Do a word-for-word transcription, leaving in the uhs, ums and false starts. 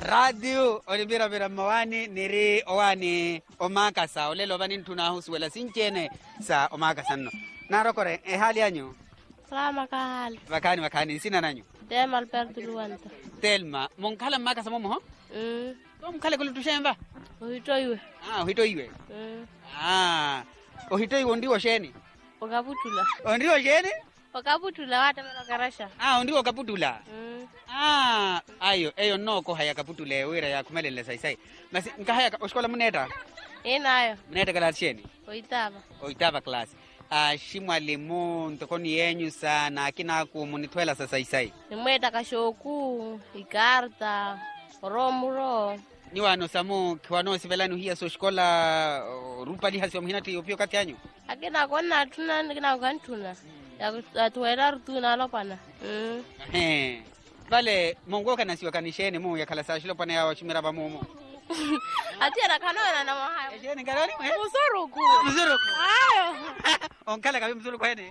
radio olibira bira mawani niri owani omaka sa olelo bani ntuna husuela sinchene sa omaka sanno narokore e hali anyo Salama ka hali bakani bakani sina nanyo Telma Alberto Luanta Telma monkala maka sa momo mm to mkale kulutushemba Uhitoiwe ah uhitoiwe mm ah uhitoiwe ndiwo sheni Okaputula ndiwo sheni Okaputula wata malokarasha ah ndiwo kaputula mm ah ayo eyo noko haya kaputule wira ya kumelele sai sai basi nkahaya oskola muneta Inayo muneta kala sheni Oitava oitava class ah shimwalimu ntokoni yenyu sana akina kumunitwela sasa isai Nimweta kashoku ikarta romuro ni wano samu kiwano sivelani hiya so shkola rupali hasi omhinati opio kati yanyu Akina kona tuna nikina kantuna ya tuwela rutuna lopana mm eh vale mongoka nasiwa kanisheni mu yakala sashilo pana ya wachimira ba mumu Atia kanona na mahaya ejeni garani Musuruku musuruku Ayo onkala kabi musuruku hene